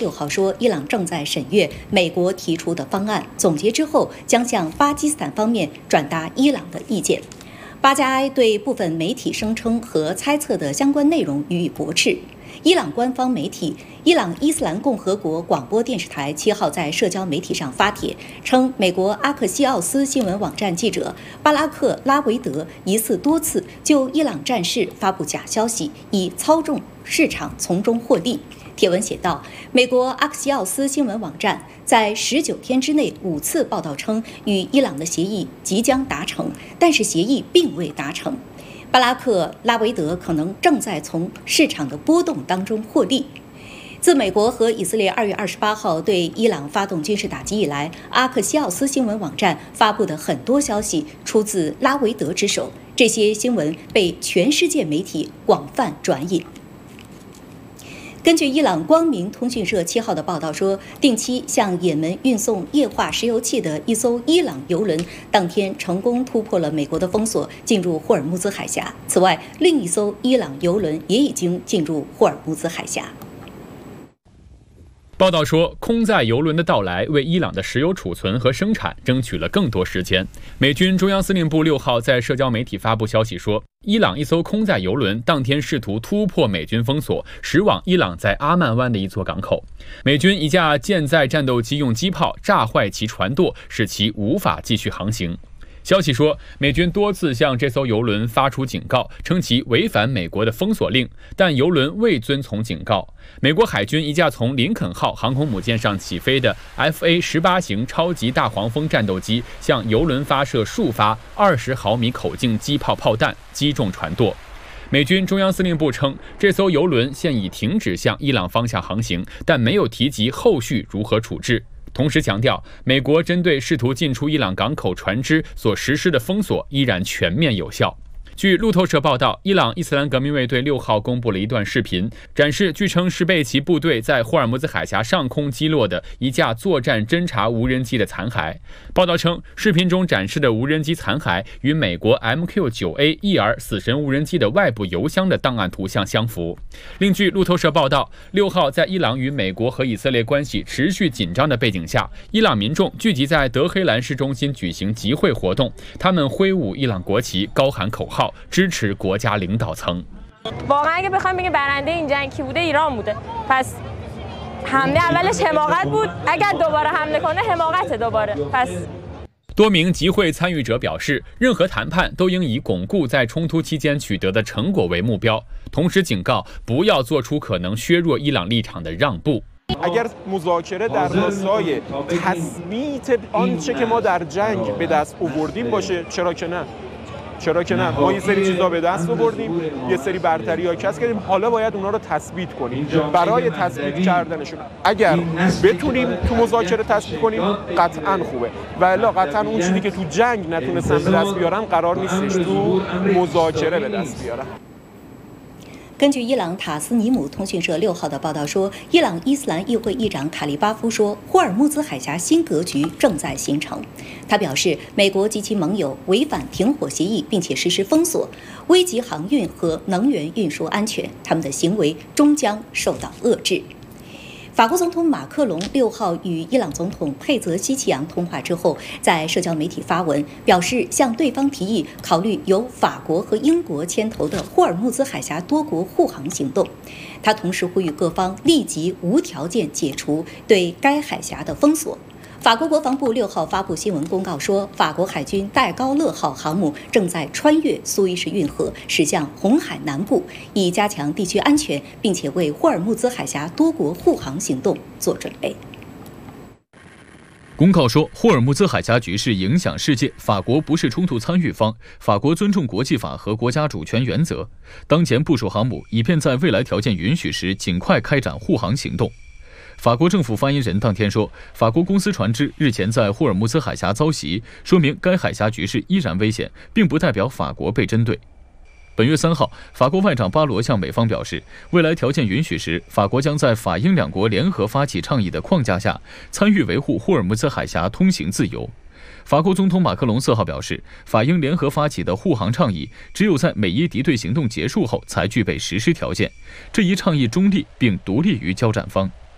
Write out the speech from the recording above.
6号说，伊朗正在审阅美国提出的方案，总结之后将向巴基斯坦方面转达伊朗的意见。巴加埃对部分媒体声称和猜测的相关内容予以驳斥。伊朗官方媒体伊朗伊斯兰共和国广播电视台7号在社交媒体上发帖称，美国阿克西奥斯新闻网站记者巴拉克·拉维德疑似多次就伊朗战事发布假消息，以操纵市场从中获利。帖文写道，美国阿克西奥斯新闻网站在19天之内5次报道称与伊朗的协议即将达成，但是协议并未达成。巴拉克·拉维德可能正在从市场的波动当中获利。自美国和以色列2月28号对伊朗发动军事打击以来，阿克西奥斯新闻网站发布的很多消息出自拉维德之手，这些新闻被全世界媒体广泛转引。根据伊朗光明通讯社7号的报道说，定期向也门运送液化石油气的一艘伊朗油轮当天成功突破了美国的封锁，进入霍尔木兹海峡。此外，另一艘伊朗油轮也已经进入霍尔木兹海峡。 报道说，空载油轮的到来为伊朗的石油储存和生产争取了更多时间。美军中央司令部6号在社交媒体发布消息说，伊朗一艘空载油轮当天试图突破美军封锁，驶往伊朗在阿曼湾的一座港口。美军一架舰载战斗机用机炮炸坏其船舵，使其无法继续航行。消息说，美军多次向这艘油轮发出警告，称其违反美国的封锁令，但油轮未遵从警告。美国海军一架从林肯号航空母舰上起飞的 FA-18 型超级大黄蜂战斗机向油轮发射数发20毫米口径机炮炮弹，击中船舵。美军中央司令部称，这艘油轮现已停止向伊朗方向航行，但没有提及后续如何处置。同时强调，美国针对试图进出伊朗港口船只所实施的封锁依然全面有效。据路透社报道，伊朗伊斯兰革命卫队6号公布了一段视频，展示据称是被其部队在霍尔木兹海峡上空击落的一架作战侦察无人机的残骸。报道称，视频中展示的无人机残骸与美国 MQ-9A-ER 死神无人机的外部油箱的档案图像相符。另据路透社报道，6号在伊朗与美国和以色列关系持续紧张的背景下，伊朗民众聚集在德黑兰市中心举行集会活动，他们挥舞伊朗国旗，高喊口号，支持国家领导层。 واقعا اگه بخوایم بگیم برنده این جنگ کی بوده ایران بوده. پس حمله اولش حماقت بود. اگر دوباره حمله کنه حماقت دوباره. پس 多名集会参与者表示，任何谈判都应以巩固在冲突期间取得的成果为目标，同时警告不要做出可能削弱伊朗立场的让步。 اگر مذاکره در راستای تثبیت آنچه که ما در جنگ به دست آوردیم باشه، چرا که نه ما یه سری چیزا به دست آوردیم، یه سری برتری‌ها کسب کردیم، حالا باید اونا رو تثبیت کنیم. برای تثبیت کردنشون اگر بتونیم تو مذاکره تثبیت کنیم قطعاً خوبه، و الا قطعاً اون چیزی که تو جنگ نتونستن به دست بیارن قرار نیستش تو مذاکره به دست بیارن。 根据伊朗塔斯尼姆通讯社6号的报道说，伊朗伊斯兰议会议长卡利巴夫说，霍尔木兹海峡新格局正在形成。他表示，美国及其盟友违反停火协议，并且实施封锁，危及航运和能源运输安全，他们的行为终将受到遏制。法国总统马克龙6号与伊朗总统佩泽希奇扬通话之后，在社交媒体发文，表示向对方提议考虑由法国和英国牵头的霍尔木兹海峡多国护航行动。他同时呼吁各方立即无条件解除对该海峡的封锁。法国国防部6号发布新闻公告说，法国海军戴高乐号航母正在穿越苏伊士运河，驶向红海南部，以加强地区安全，并且为霍尔木兹海峡多国护航行动做准备。 公告说，霍尔木兹海峡局势影响世界，法国不是冲突参与方，法国尊重国际法和国家主权原则。当前部署航母，以便在未来条件允许时尽快开展护航行动。法国政府发言人当天说，法国公司船只日前在霍尔木兹海峡遭袭，说明该海峡局势依然危险，并不代表法国被针对。本月3号，法国外长巴罗向美方表示，未来条件允许时，法国将在法英两国联合发起倡议的框架下，参与维护霍尔木兹海峡通行自由。法国总统马克龙4号表示，法英联合发起的护航倡议只有在美伊敌对行动结束后才具备实施条件，这一倡议中立并独立于交战方。